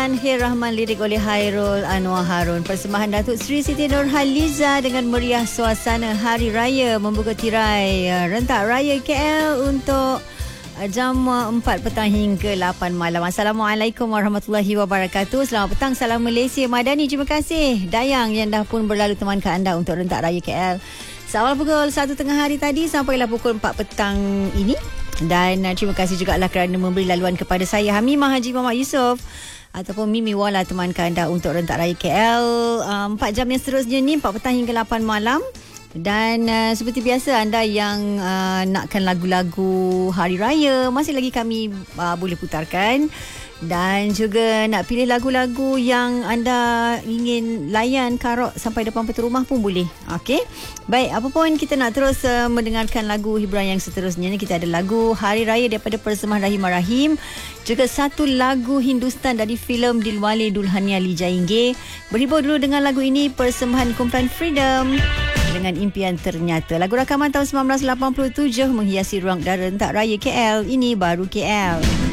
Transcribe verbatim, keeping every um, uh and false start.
Khair Rahman, lirik oleh Hairul Anwar Harun. Persembahan Datuk Seri Siti Nurhaliza dengan meriah suasana Hari Raya membuka tirai rentak raya K L untuk jam empat petang hingga lapan malam. Assalamualaikum warahmatullahi wabarakatuh. Selamat petang, salam Malaysia Madani. Terima kasih Dayang yang dah pun berlalu temankan anda untuk rentak raya K L. Seawal pukul satu tengah hari tadi sampailah pukul empat petang ini. Dan uh, terima kasih juga lah kerana memberi laluan kepada saya, Hamimah Haji Muhammad Yusof ataupun Mimi Wala, temankan anda untuk rentak raya K L uh, empat jam yang seterusnya ni, empat petang hingga lapan malam. Dan uh, seperti biasa, anda yang uh, nakkan lagu-lagu Hari Raya masih lagi kami uh, boleh putarkan. Dan juga nak pilih lagu-lagu yang anda ingin layan karok sampai depan pintu rumah pun boleh. Okey. Baik, apa pun kita nak terus uh, mendengarkan lagu hiburan yang seterusnya ni. Kita ada lagu Hari Raya daripada Persembahan Rahimah Rahim. Juga satu lagu Hindustan dari filem Dilwale Dulhania Li Jayenge. Berhibur dulu dengan lagu ini, Persembahan Kumpulan Freedom dengan Impian Ternyata. Lagu rakaman tahun sembilan belas lapan puluh tujuh menghiasi ruang dan rentak raya K L. Ini baru K L.